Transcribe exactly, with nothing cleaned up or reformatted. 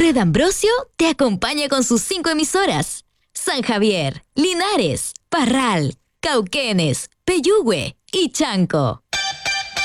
Red Ambrosio te acompaña con sus cinco emisoras. San Javier, Linares, Parral, Cauquenes, Peyúgue y Chanco.